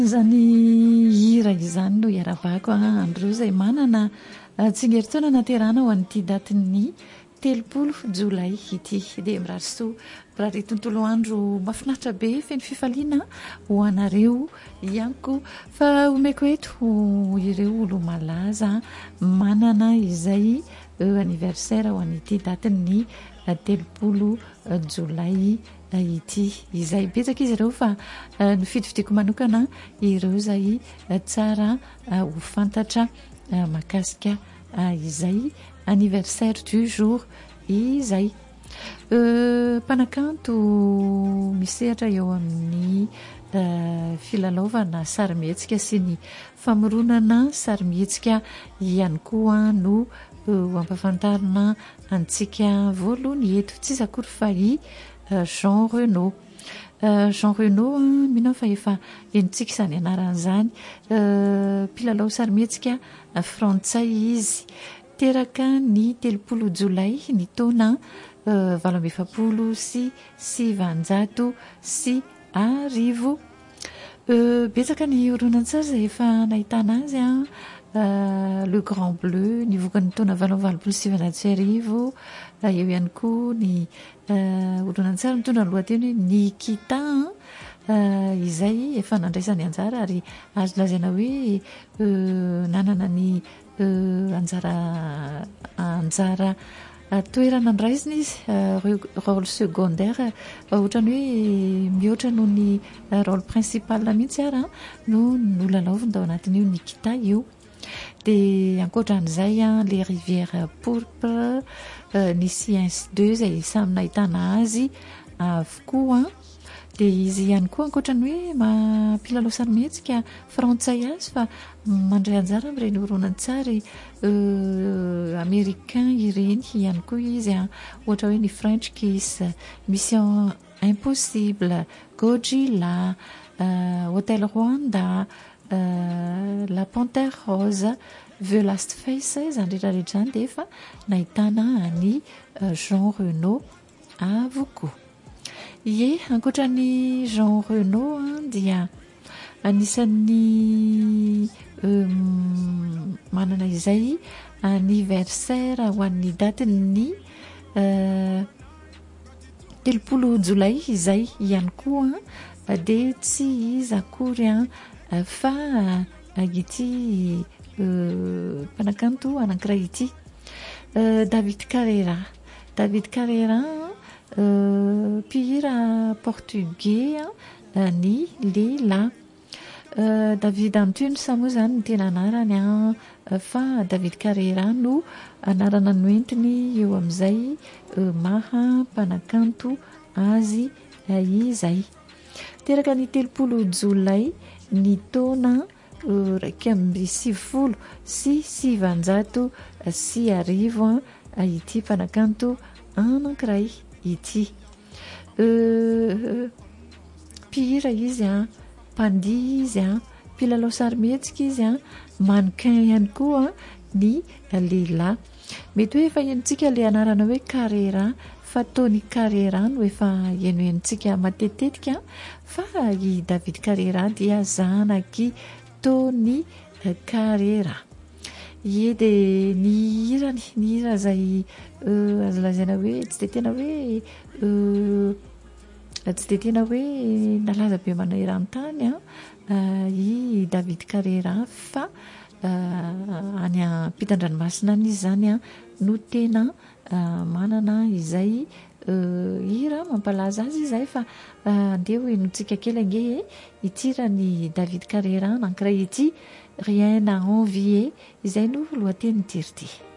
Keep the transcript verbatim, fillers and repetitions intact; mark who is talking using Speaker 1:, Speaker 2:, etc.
Speaker 1: Zany hira izany no iarabako andreo izay manana tsingerin-taona naterahana ho an'ity datin'ny telopolo jolay ity dia mirary soa mirary tontolo andro mahafinaritra be feno fifaliana ho anareo ianko fa omeko eto ireo olo malaza manana izay anniversaire ho an'ity datin'ny telopolo jolay ity izay betsaka izy ireo fa ny fidividiko manokana ireo izay tsara ho fantatra mahakasika izay anniversaire du jour izay mpanakanto misehatra eo amin'ny filalaovana sarimihetsika sy ny famoronana sarimihetsika ihany koa no ampafantarina antsika voalohany eto tsy iza akory fa i Jean Renaud. Jean Renaud mina fa efa enitsika izany anaran'izany mpilalao sarimihetsika frantsay izy teraka ny telopolo jolay ny taona valo amby efapolo sy sivanjato sy arivo. Betsaka ny horonan-tsary izay efa nahitana azy a le grand bleu nivoaka ny taona valo amby valopolo sy sivanjato sy arivo. Eo ihany koa ny horonan-tsary mitondra ny lohateny hoe Nikita izay efa nandraisany anjara ary azo lazaina hoe nanana ny anjara anjara toerana andraisiny izy rôle secondaire ohatrany hoe mihoatra noho ny rôle principal mihitsy ara no nolalaoviny tao anatin'io Nikita io. Dia ankoatran'izay les rivières pourpres nisy ainsi deux izay samy nahitana azy avokoa. Dia izy ihany koa ankoatrany hoe mpilalao sarimihetsika frantsay azy fa mandray anjara amin'ireny horonan-tsary américain ireny ihany koa izy ohatra hoe ny French Kiss, Mission Impossible, Godzilla, Hotel Rwanda, La Panthère Rose, The Last Face izany rehetrarehetra izany dia efa nahitana ny Jean Renaud avokoa. Ie, ankoatran'ny Jean Renaud dia anisan'ny manana izay anniversaire ho an'ny datin'ny telopolo jolay izay ihany koa dia tsy izy akory fa ity mpanakanto anankiray ity David Carreira. David Carreira mpihira portugais ny lehilahy. David Antunes moa izany ny tena anarany fa David Carreira no anarana noentiny eo amin'izay maha mpanakanto azy izay. Teraka ny telopolo jolay ny taona raika amby sivifolo sy sivanjato sy arivo ity mpanakanto anankiray ity. Mpihira izy mpandihy izy mpilalao sarimihetsika izy mannequin ihany koa ny lehilahy. Mety hoe efa henontsika ilay anarana hoe Carreira fa Tony Carreira no efa henohenontsika matetetika fa i David Carreira dia zanaky Tony Carreira. Ie dia ny hirany ny hira izay azo lazaina hoe tsy dia tena hoe tsy dia tena hoe nalaza be maneran-tany i David Carreira fa any ampitan-dranomasina izy izany no tena manana izay hira mampalaza azy izay fa andeha henontsika kely ange itirany David Carreira anankiray ity Rien à envier izay no lohateny tirity.